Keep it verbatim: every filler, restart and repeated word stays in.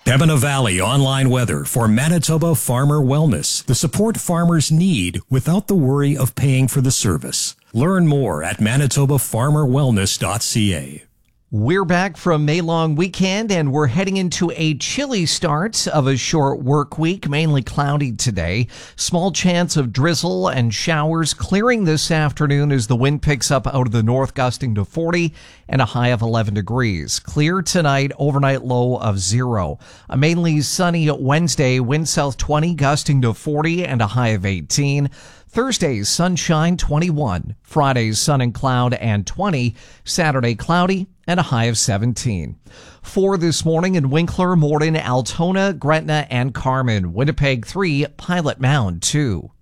Pembina Valley online weather for Manitoba Farmer Wellness, the support farmers need without the worry of paying for the service. Learn more at manitoba farmer wellness dot c a. We're back from May-long weekend, and we're heading into a chilly start of a short work week, mainly cloudy today. Small chance of drizzle and showers clearing this afternoon as the wind picks up out of the north, gusting to forty and a high of eleven degrees. Clear tonight, overnight low of zero. A mainly sunny Wednesday, wind south twenty, gusting to forty and a high of eighteen. Thursday's sunshine, twenty-one. Friday's sun and cloud and twenty. Saturday cloudy and a high of seventeen. Four this morning in Winkler, Morden, Altona, Gretna, and Carman. Winnipeg three, Pilot Mound two.